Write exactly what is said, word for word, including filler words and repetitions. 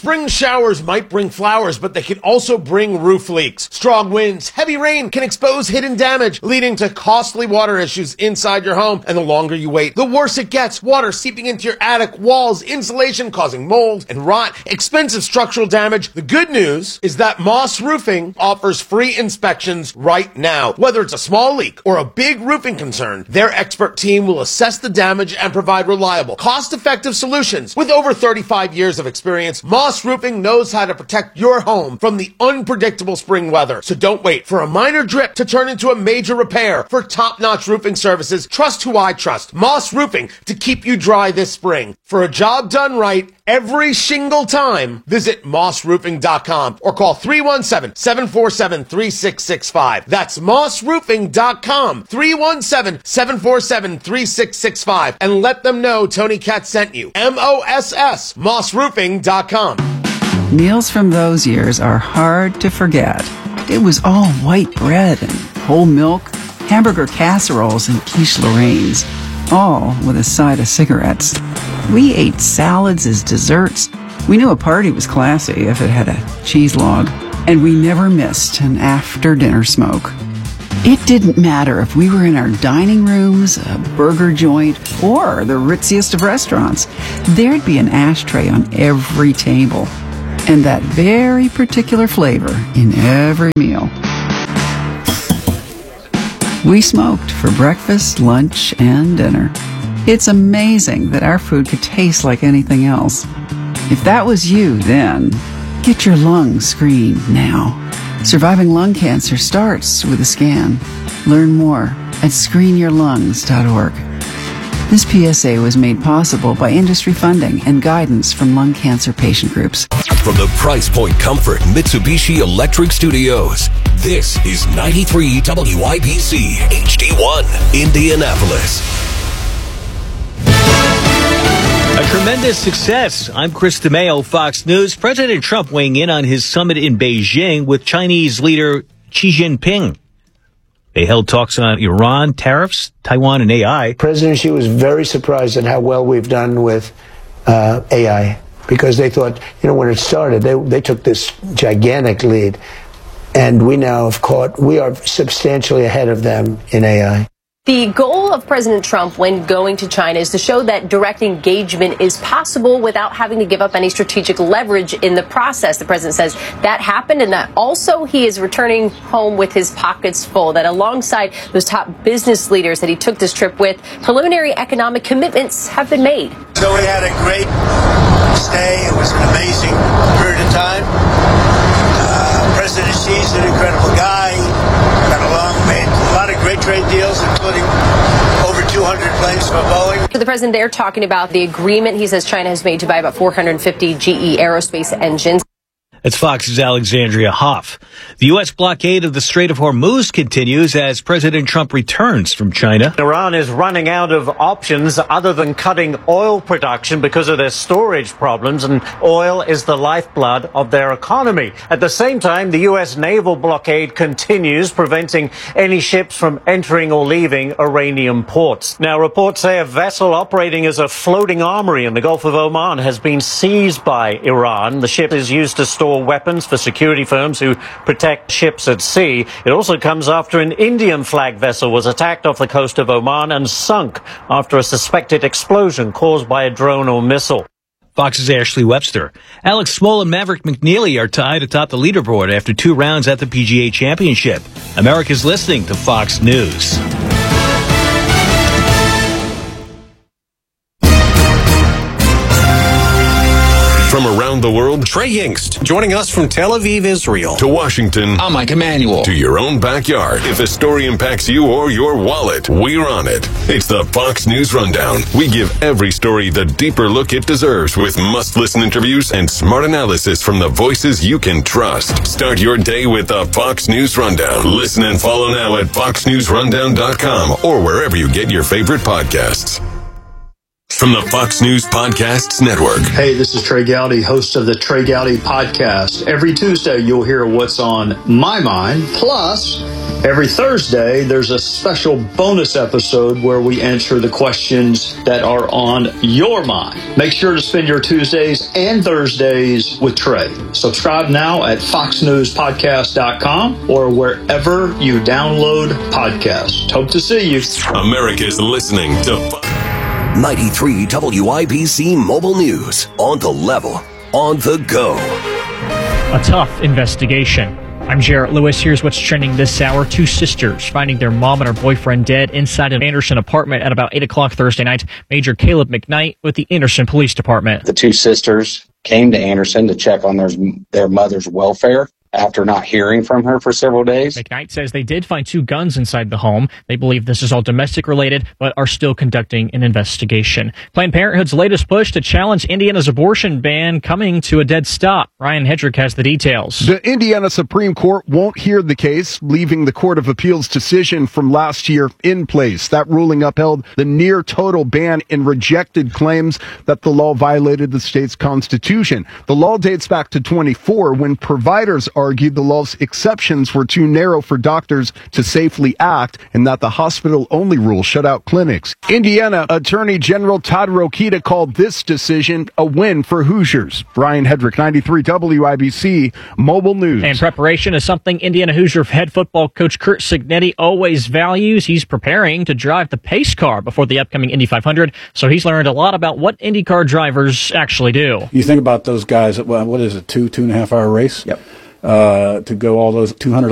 Spring showers might bring flowers, but they can also bring roof leaks. Strong winds, heavy rain can expose hidden damage, leading to costly water issues inside your home. And the longer you wait, the worse it gets. Water seeping into your attic walls, insulation causing mold and rot, expensive structural damage. The good news is that Moss Roofing offers free inspections right now. Whether it's a small leak or a big roofing concern, their expert team will assess the damage and provide reliable, cost-effective solutions. With over thirty-five years of experience, Moss Roofing knows how to protect your home from the unpredictable spring weather. So don't wait for a minor drip to turn into a major repair. For top-notch roofing services, trust who I trust. Moss Roofing, to keep you dry this spring. For a job done right every single time, visit moss roofing dot com or call three one seven, seven four seven, three six six five. That's moss roofing dot com, three one seven, seven four seven, three six six five, and let them know Tony Katz sent you. M O S S, moss roofing dot com. Meals from those years are hard to forget. It was all white bread and whole milk, hamburger casseroles and quiche Lorraines, all with a side of cigarettes. We ate salads as desserts. We knew a party was classy if it had a cheese log, and we never missed an after-dinner smoke. It didn't matter if we were in our dining rooms, a burger joint, or the ritziest of restaurants. There'd be an ashtray on every table, and that very particular flavor in every meal. We smoked for breakfast, lunch, and dinner. It's amazing that our food could taste like anything else. If that was you then, get your lungs screened now. Surviving lung cancer starts with a scan. Learn more at screen your lungs dot org. This P S A was made possible by industry funding and guidance from lung cancer patient groups. From the Price Point Comfort Mitsubishi Electric Studios, this is ninety-three W I B C H D one, Indianapolis. A tremendous success. I'm Chris DeMeo, Fox News. President Trump weighing in on his summit in Beijing with Chinese leader Xi Jinping. They held talks on Iran, tariffs, Taiwan, and A I. President Xi was very surprised at how well we've done with uh, A I, because they thought, you know, when it started, they, they took this gigantic lead, and we now have caught, we are substantially ahead of them in A I. The goal of President Trump when going to China is to show that direct engagement is possible without having to give up any strategic leverage in the process. The president says that happened, and that also he is returning home with his pockets full, that alongside those top business leaders that he took this trip with, preliminary economic commitments have been made. So we had a great stay. It was an amazing period of time. Uh, President Xi's an incredible guy. Got along, made a lot of great trade deals, including over two hundred planes for Boeing. The president there talking about the agreement he says China has made to buy about four hundred fifty G E aerospace engines. It's Fox's Alexandria Hoff. The U S blockade of the Strait of Hormuz continues as President Trump returns from China. Iran is running out of options other than cutting oil production because of their storage problems, and oil is the lifeblood of their economy. At the same time, the U S naval blockade continues, preventing any ships from entering or leaving Iranian ports. Now, reports say a vessel operating as a floating armory in the Gulf of Oman has been seized by Iran. The ship is used to store weapons for security firms who protect ships at sea. It also comes after an Indian flag vessel was attacked off the coast of Oman and sunk after a suspected explosion caused by a drone or missile. Fox's Ashley Webster. Alex Small and Maverick McNeely are tied atop the leaderboard after two rounds at the P G A Championship. America's listening to Fox News. From around the world, Trey Yingst, joining us from Tel Aviv, Israel, to Washington. I'm Mike Emanuel. To your own backyard. If a story impacts you or your wallet, we're on it. It's the Fox News Rundown. We give every story the deeper look it deserves with must-listen interviews and smart analysis from the voices you can trust. Start your day with the Fox News Rundown. Listen and follow now at fox news rundown dot com or wherever you get your favorite podcasts. From the Fox News Podcasts Network. Hey, this is Trey Gowdy, host of the Trey Gowdy Podcast. Every Tuesday, you'll hear what's on my mind. Plus, Every Thursday, there's a special bonus episode where we answer the questions that are on your mind. Make sure to spend your Tuesdays and Thursdays with Trey. Subscribe now at fox news podcast dot com or wherever you download podcasts. Hope to see you. America's listening to ninety-three W I B C Mobile News. On the level, on the go. A tough investigation. I'm Jarrett Lewis. Here's what's trending this hour. Two sisters finding their mom and her boyfriend dead inside an Anderson apartment at about eight o'clock Thursday night. Major Caleb McKnight with the Anderson Police Department. The two sisters came to Anderson to check on their, their mother's welfare after not hearing from her for several days. McKnight says they did find two guns inside the home. They believe this is all domestic related, but are still conducting an investigation. Planned Parenthood's latest push to challenge Indiana's abortion ban coming to a dead stop. Ryan Hedrick has the details. The Indiana Supreme Court won't hear the case, leaving the Court of Appeals decision from last year in place. That ruling upheld the near total ban and rejected claims that the law violated the state's constitution. The law dates back to twenty-four when providers argued the law's exceptions were too narrow for doctors to safely act and that the hospital-only rule shut out clinics. Indiana Attorney General Todd Rokita called this decision a win for Hoosiers. Brian Hedrick, ninety-three W I B C Mobile News. And preparation is something Indiana Hoosier head football coach Curt Cignetti always values. He's preparing to drive the pace car before the upcoming Indy five hundred, so he's learned a lot about what IndyCar drivers actually do. You think about those guys, what is it, two, two and a half hour race? Yep. Uh, to go all those two hundred